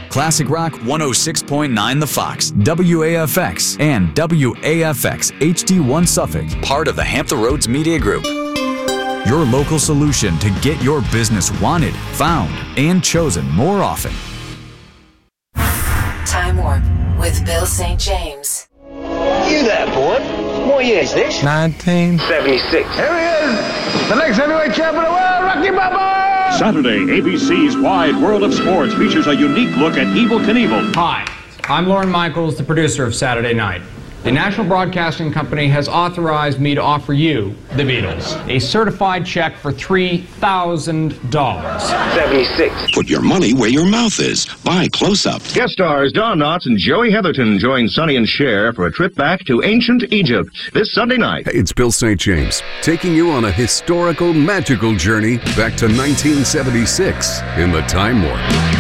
Classic Rock 106.9 The Fox, WAFX, and WAFX HD1 Suffolk, part of the Hampton Roads Media Group. Your local solution to get your business wanted, found, and chosen more often. Time Warp with Bill St. James. You there, boy? What year is this? 1976. Here he is! The next heavyweight champion of the world, Rocky Balboa! Saturday, ABC's Wide World of Sports features a unique look at Evel Knievel. Hi, I'm Lorne Michaels, the producer of Saturday Night. The National Broadcasting Company has authorized me to offer you, the Beatles, a certified check for $3,000. 76. Put your money where your mouth is. Buy Close-Up. Guest stars Don Knotts and Joey Heatherton join Sonny and Cher for a trip back to ancient Egypt this Sunday night. Hey, it's Bill St. James, taking you on a historical, magical journey back to 1976 in the Time Warp.